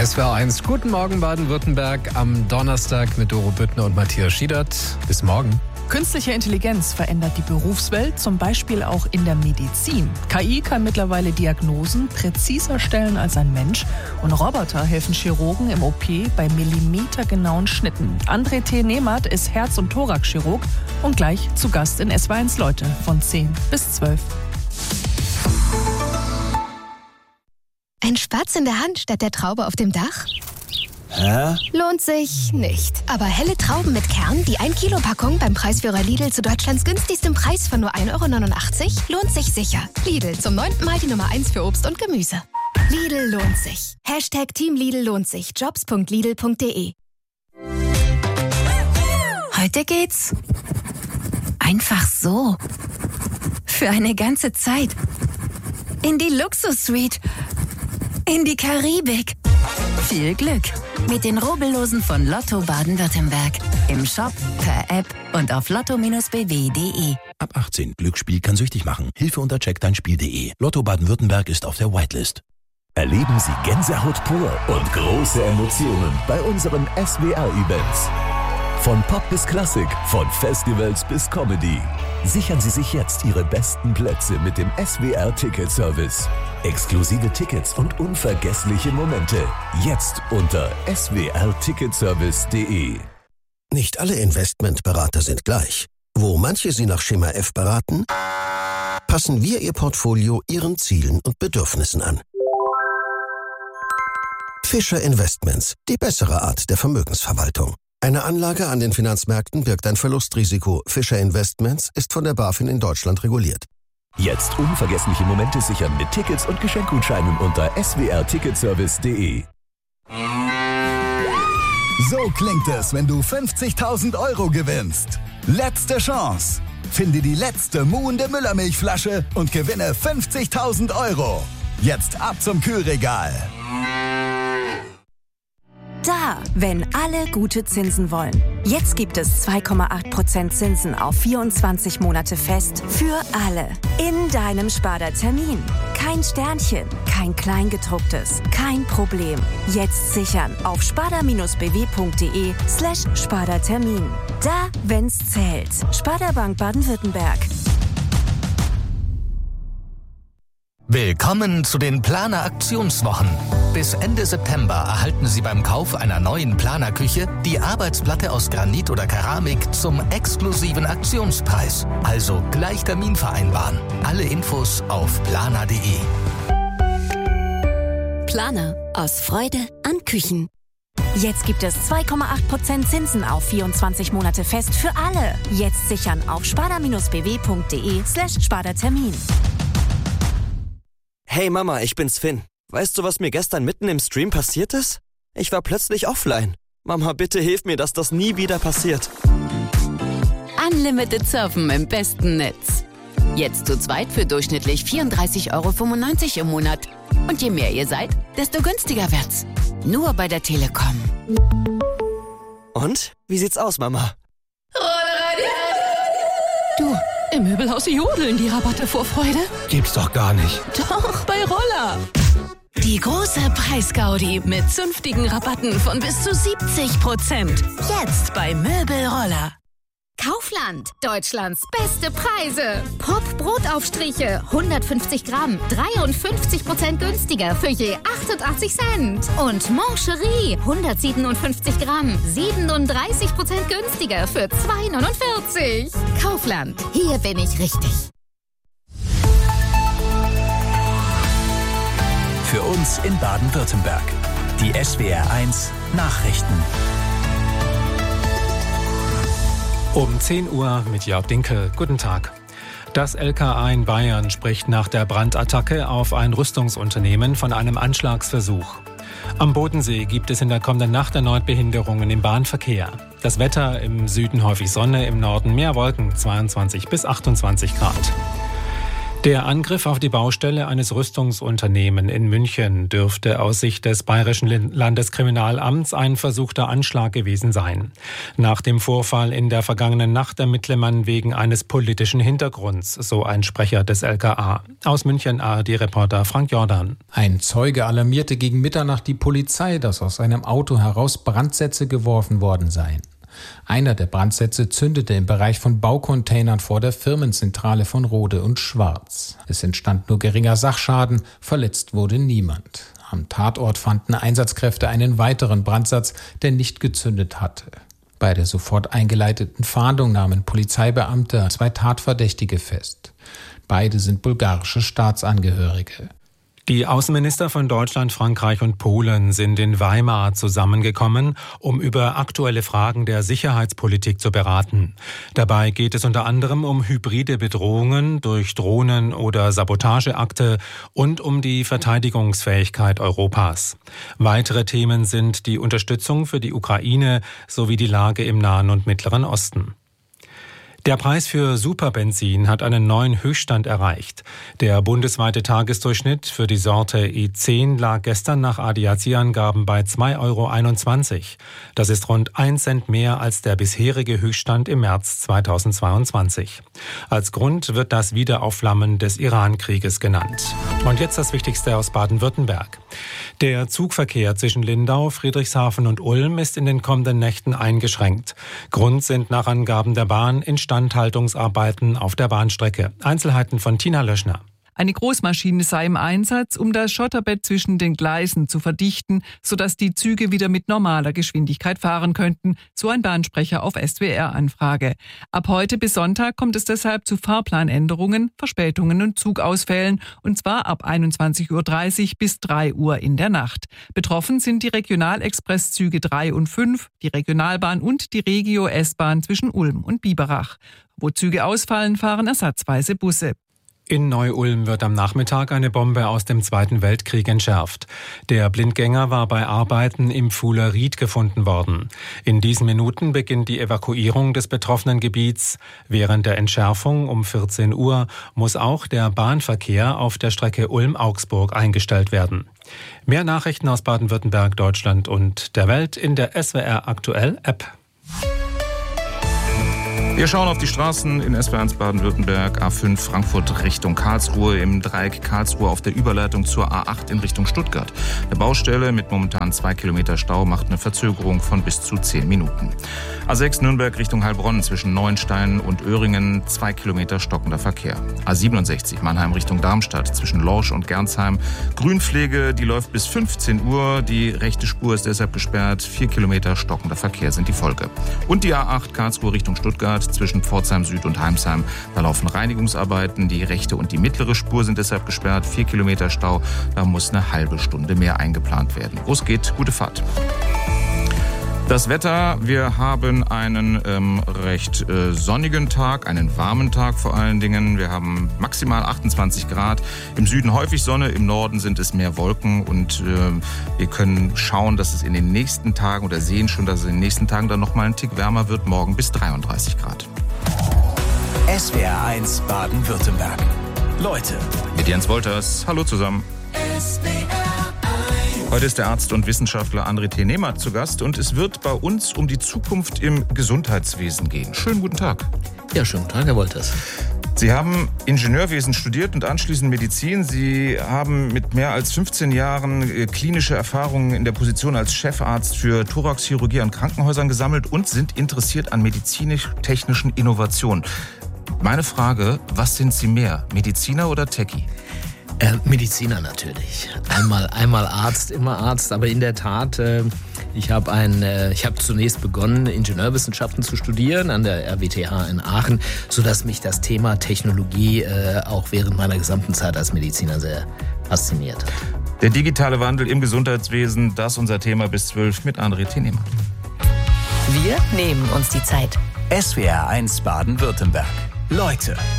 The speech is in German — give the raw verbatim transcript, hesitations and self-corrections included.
S W R eins, guten Morgen Baden-Württemberg am Donnerstag mit Doro Büttner und Matthias Schiedert. Bis morgen. Künstliche Intelligenz verändert die Berufswelt, zum Beispiel auch in der Medizin. K I kann mittlerweile Diagnosen präziser stellen als ein Mensch und Roboter helfen Chirurgen im O P bei millimetergenauen Schnitten. André T. Nehmert ist Herz- und Thoraxchirurg und gleich zu Gast in S W R eins Leute von zehn bis zwölf. Ein Spatz in der Hand statt der Traube auf dem Dach? Hä? Lohnt sich nicht. Aber helle Trauben mit Kern, die ein Kilo Packung beim Preisführer Lidl zu Deutschlands günstigstem Preis von nur ein Euro neunundachtzig, lohnt sich sicher. Lidl, zum neunten Mal die Nummer eins für Obst und Gemüse. Lidl lohnt sich. Hashtag Team Lidl lohnt sich. Jobs punkt lidl punkt de. Heute geht's einfach so. Für eine ganze Zeit. In die Luxus-Suite. In die Karibik. Viel Glück mit den Rubbellosen von Lotto Baden-Württemberg. Im Shop, per App und auf lotto Bindestrich b w punkt de. Ab achtzehn. Glücksspiel kann süchtig machen. Hilfe unter check dein spiel punkt de. Lotto Baden-Württemberg ist auf der Whitelist. Erleben Sie Gänsehaut pur und große Emotionen bei unseren S W R-Events. Von Pop bis Klassik, von Festivals bis Comedy. Sichern Sie sich jetzt Ihre besten Plätze mit dem S W R-Ticket-Service. Exklusive Tickets und unvergessliche Momente. Jetzt unter s w r ticketservice punkt de. Nicht alle Investmentberater sind gleich. Wo manche Sie nach Schema F beraten, passen wir Ihr Portfolio Ihren Zielen und Bedürfnissen an. Fischer Investments, die bessere Art der Vermögensverwaltung. Eine Anlage an den Finanzmärkten birgt ein Verlustrisiko. Fischer Investments ist von der BaFin in Deutschland reguliert. Jetzt unvergessliche Momente sichern mit Tickets und Geschenkgutscheinen unter s w r ticketservice punkt de. So klingt es, wenn du fünfzigtausend Euro gewinnst. Letzte Chance. Finde die letzte muhende Müllermilchflasche und gewinne fünfzigtausend Euro. Jetzt ab zum Kühlregal. Da, wenn alle gute Zinsen wollen. Jetzt gibt es zwei Komma acht Prozent Zinsen auf vierundzwanzig Monate fest für alle. In deinem Sparda-Termin. Kein Sternchen, kein Kleingedrucktes, kein Problem. Jetzt sichern auf sparda-bw.de slash Sparda-Termin. Da, wenn's zählt. Sparda Bank Baden-Württemberg. Willkommen zu den Planer-Aktionswochen. Bis Ende September erhalten Sie beim Kauf einer neuen Planerküche die Arbeitsplatte aus Granit oder Keramik zum exklusiven Aktionspreis. Also gleich Termin vereinbaren. Alle Infos auf planer punkt de. Planer. Aus Freude an Küchen. Jetzt gibt es zwei Komma acht Prozent Zinsen auf vierundzwanzig Monate fest für alle. Jetzt sichern auf sparda-bw.de slash Sparda-Termin. Hey Mama, ich bin's Finn. Weißt du, was mir gestern mitten im Stream passiert ist? Ich war plötzlich offline. Mama, bitte hilf mir, dass das nie wieder passiert. Unlimited Surfen im besten Netz. Jetzt zu zweit für durchschnittlich vierunddreißig Euro fünfundneunzig im Monat. Und je mehr ihr seid, desto günstiger wird's. Nur bei der Telekom. Und? Wie sieht's aus, Mama? Du, im Möbelhaus jodeln die Rabatte vor Freude. Gibt's doch gar nicht. Doch, bei Roller. Die große Preisgaudi mit zünftigen Rabatten von bis zu siebzig Prozent. Jetzt bei Möbelroller. Kaufland, Deutschlands beste Preise. Pop Brotaufstriche, hundertfünfzig Gramm, dreiundfünfzig Prozent günstiger für je achtundachtzig Cent. Und Mancherie, hundertsiebenundfünfzig Gramm, siebenunddreißig Prozent günstiger für zwei neunundvierzig. Kaufland, hier bin ich richtig. Für uns in Baden-Württemberg. Die S W R eins Nachrichten. Um zehn Uhr mit Jörg Dinkel. Guten Tag. Das L K A in Bayern spricht nach der Brandattacke auf ein Rüstungsunternehmen von einem Anschlagsversuch. Am Bodensee gibt es in der kommenden Nacht erneut Behinderungen im Bahnverkehr. Das Wetter im Süden häufig Sonne, im Norden mehr Wolken, zweiundzwanzig bis achtundzwanzig Grad. Der Angriff auf die Baustelle eines Rüstungsunternehmens in München dürfte aus Sicht des Bayerischen Landeskriminalamts ein versuchter Anschlag gewesen sein. Nach dem Vorfall in der vergangenen Nacht ermittle man wegen eines politischen Hintergrunds, so ein Sprecher des L K A. Aus München A R D-Reporter Frank Jordan. Ein Zeuge alarmierte gegen Mitternacht die Polizei, dass aus einem Auto heraus Brandsätze geworfen worden seien. Einer der Brandsätze zündete im Bereich von Baucontainern vor der Firmenzentrale von Rode und Schwarz. Es entstand nur geringer Sachschaden, verletzt wurde niemand. Am Tatort fanden Einsatzkräfte einen weiteren Brandsatz, der nicht gezündet hatte. Bei der sofort eingeleiteten Fahndung nahmen Polizeibeamte zwei Tatverdächtige fest. Beide sind bulgarische Staatsangehörige. Die Außenminister von Deutschland, Frankreich und Polen sind in Weimar zusammengekommen, um über aktuelle Fragen der Sicherheitspolitik zu beraten. Dabei geht es unter anderem um hybride Bedrohungen durch Drohnen oder Sabotageakte und um die Verteidigungsfähigkeit Europas. Weitere Themen sind die Unterstützung für die Ukraine sowie die Lage im Nahen und Mittleren Osten. Der Preis für Superbenzin hat einen neuen Höchststand erreicht. Der bundesweite Tagesdurchschnitt für die Sorte E zehn lag gestern nach A D A C-Angaben bei zwei Euro einundzwanzig. Das ist rund ein Cent mehr als der bisherige Höchststand im März zweitausendzweiundzwanzig. Als Grund wird das Wiederaufflammen des Iran-Krieges genannt. Und jetzt das Wichtigste aus Baden-Württemberg. Der Zugverkehr zwischen Lindau, Friedrichshafen und Ulm ist in den kommenden Nächten eingeschränkt. Grund sind nach Angaben der Bahn Instandhaltungsarbeiten auf der Bahnstrecke. Einzelheiten von Tina Löschner. Eine Großmaschine sei im Einsatz, um das Schotterbett zwischen den Gleisen zu verdichten, sodass die Züge wieder mit normaler Geschwindigkeit fahren könnten, so ein Bahnsprecher auf S W R-Anfrage. Ab heute bis Sonntag kommt es deshalb zu Fahrplanänderungen, Verspätungen und Zugausfällen, und zwar ab einundzwanzig Uhr dreißig bis drei Uhr in der Nacht. Betroffen sind die Regionalexpresszüge drei und fünf, die Regionalbahn und die Regio-S-Bahn zwischen Ulm und Biberach. Wo Züge ausfallen, fahren ersatzweise Busse. In Neu-Ulm wird am Nachmittag eine Bombe aus dem Zweiten Weltkrieg entschärft. Der Blindgänger war bei Arbeiten im Pfuhler Ried gefunden worden. In diesen Minuten beginnt die Evakuierung des betroffenen Gebiets. Während der Entschärfung um vierzehn Uhr muss auch der Bahnverkehr auf der Strecke Ulm-Augsburg eingestellt werden. Mehr Nachrichten aus Baden-Württemberg, Deutschland und der Welt in der S W R Aktuell App. Wir schauen auf die Straßen in S W R eins Baden-Württemberg, A fünf Frankfurt Richtung Karlsruhe, im Dreieck Karlsruhe auf der Überleitung zur A acht in Richtung Stuttgart. Eine Baustelle mit momentan zwei Kilometer Stau macht eine Verzögerung von bis zu zehn Minuten. A sechs Nürnberg Richtung Heilbronn zwischen Neuenstein und Öhringen, zwei Kilometer stockender Verkehr. A siebenundsechzig Mannheim Richtung Darmstadt zwischen Lorsch und Gernsheim. Grünpflege, die läuft bis fünfzehn Uhr, die rechte Spur ist deshalb gesperrt, vier Kilometer stockender Verkehr sind die Folge. Und die A acht Karlsruhe Richtung Stuttgart zwischen Pforzheim Süd und Heimsheim. Da laufen Reinigungsarbeiten. Die rechte und die mittlere Spur sind deshalb gesperrt. Vier Kilometer Stau. Da muss eine halbe Stunde mehr eingeplant werden. Wo es geht, gute Fahrt. Das Wetter, wir haben einen ähm, recht äh, sonnigen Tag, einen warmen Tag vor allen Dingen. Wir haben maximal achtundzwanzig Grad. Im Süden häufig Sonne, im Norden sind es mehr Wolken. Und äh, wir können schauen, dass es in den nächsten Tagen oder sehen schon, dass es in den nächsten Tagen dann noch mal einen Tick wärmer wird. Morgen bis dreiunddreißig Grad. S W R eins Baden-Württemberg. Leute. Mit Jens Wolters. Hallo zusammen. S W R. Heute ist der Arzt und Wissenschaftler André T. Nehmert zu Gast und es wird bei uns um die Zukunft im Gesundheitswesen gehen. Schönen guten Tag. Ja, schönen guten Tag, Herr Wolters. Sie haben Ingenieurwesen studiert und anschließend Medizin. Sie haben mit mehr als fünfzehn Jahren klinische Erfahrungen in der Position als Chefarzt für Thoraxchirurgie an Krankenhäusern gesammelt und sind interessiert an medizinisch-technischen Innovationen. Meine Frage, was sind Sie mehr, Mediziner oder Techie? Äh, Mediziner natürlich. Einmal, einmal Arzt, immer Arzt. Aber in der Tat, äh, ich habe ein, äh, ich habe zunächst begonnen, Ingenieurwissenschaften zu studieren an der R W T H in Aachen, sodass mich das Thema Technologie äh, auch während meiner gesamten Zeit als Mediziner sehr fasziniert hat. Der digitale Wandel im Gesundheitswesen, das ist unser Thema bis zwölf mit André T. Nehmert. Wir nehmen uns die Zeit. S W R eins Baden-Württemberg. Leute.